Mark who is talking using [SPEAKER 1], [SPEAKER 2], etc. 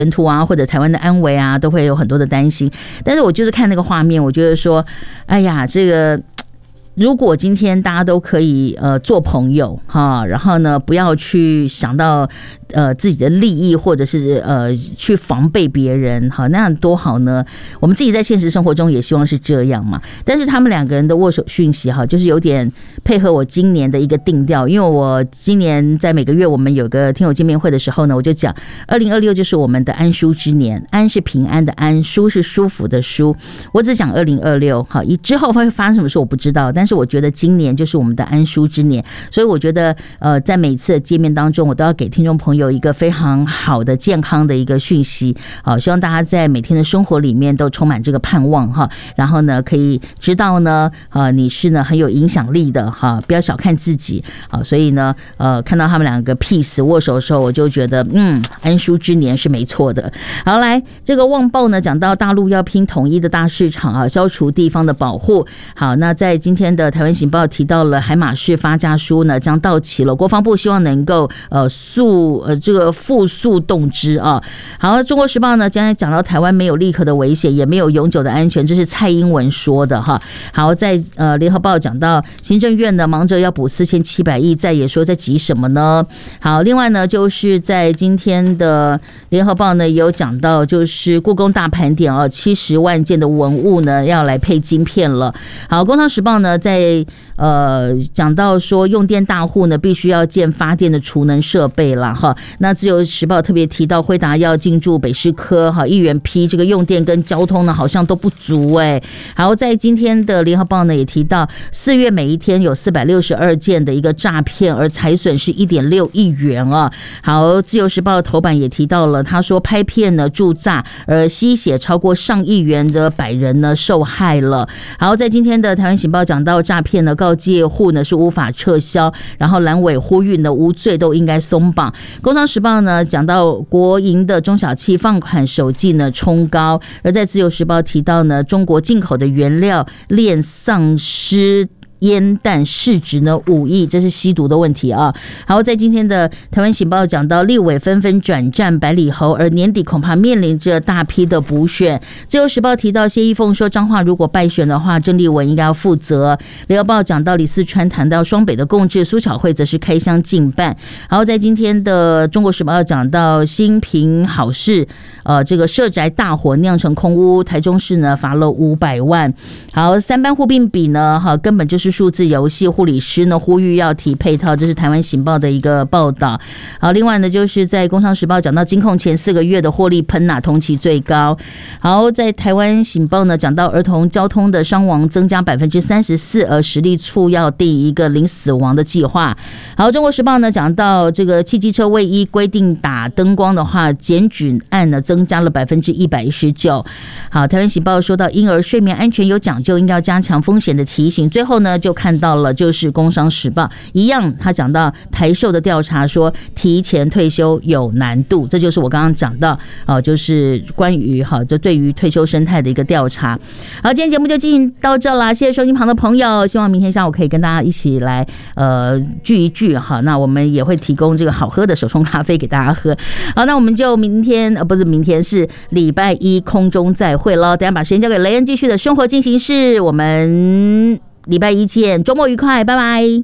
[SPEAKER 1] 本土啊，或者台湾的安危啊，都会有很多的担心。但是我就是看那个画面，我觉得说，哎呀，这个如果今天大家都可以做朋友哈，然后呢不要去想到自己的利益，或者是去防备别人哈，那样多好呢。我们自己在现实生活中也希望是这样嘛。但是他们两个人的握手讯息哈，就是有点配合我今年的一个定调，因为我今年在每个月我们有个听友见面会的时候呢，我就讲2026就是我们的安舒之年，安是平安的安，舒是舒服的舒。我只讲2026哈，之后会发生什么事我不知道，但是我觉得今年就是我们的安舒之年，所以我觉得在每次的见面当中，我都要给听众朋友一个非常好的健康的一个讯息，希望大家在每天的生活里面都充满这个盼望哈，然后呢可以知道呢你是呢很有影响力的哈，不要小看自己啊。所以呢看到他们两个 peace 握手的时候，我就觉得安舒之年是没错的。好，来这个旺报呢讲到大陆要拼统一的大市场啊，消除地方的保护。好，那在今天的台湾行报提到了海马式发价书呢将到期了，国防部希望能够这个复速动之啊。好，中国时报呢将来讲到台湾没有立刻的危险，也没有永久的安全，这是蔡英文说的哈。好，在联合报讲到行政院呢忙着要补4700亿，再也说在急什么呢？好，另外呢就是在今天的联合报呢也有讲到，就是故宫大盘点啊，70万件的文物呢要来配晶片了。好，工商时报呢在讲到说用电大户呢必须要建发电的储能设备啦哈。那自由时报特别提到辉达要进驻北市科哈，议员批这个用电跟交通呢好像都不足好，在今天的联合报呢也提到4月每一天有462件的一个诈骗，而财损是1.6亿元啊。好，自由时报的头版也提到了，他说拍片呢助诈，而吸血超过上亿元的100人呢受害了。好，在今天的台湾行报讲到诈骗呢告诫户呢是无法撤销，然后蓝委呼吁呢无罪都应该松绑。工商时报呢讲到国营的中小企放款首季呢冲高，而在自由时报提到呢中国进口的原料链丧失烟弹市值呢5亿，这是吸毒的问题啊。好，在今天的台湾行报讲到立委纷纷转战百里侯，而年底恐怕面临着大批的补选。自由时报提到谢依凤说彰化如果败选的话，郑丽文应该要负责。联合报讲到李四川谈到双北的共治，苏巧慧则是开箱进办。好，在今天的中国时报讲到新平好事这个社宅大火酿成空屋，台中市呢罚了500万。好，3班互并比呢根本就是数字游戏，护理师呢呼吁要提配套，这是台湾行报的一个报道。好，另外呢就是在工商时报讲到金控前4个月的获利喷同期最高。好，在台湾行报呢讲到儿童交通的伤亡增加34%，而实力促要第一个零死亡的计划。好，中国时报呢讲到这个汽机车未依规定打灯光的话，检举案呢增加了119%。好，台湾行报说到婴儿睡眠安全有讲究，应该要加强风险的提醒。最后呢就看到了就是工商时报一样，他讲到台寿的调查说提前退休有难度，这就是我刚刚讲到就是关于就对于退休生态的一个调查。好，今天节目就进行到这啦，谢谢收听旁的朋友，希望明天下午可以跟大家一起来聚一聚哈。那我们也会提供这个好喝的手冲咖啡给大家喝。好，那我们就明天不是明天，是礼拜一空中再会咯。等一下把时间交给雷恩继续的生活进行式，我们礼拜一见，周末愉快，拜拜。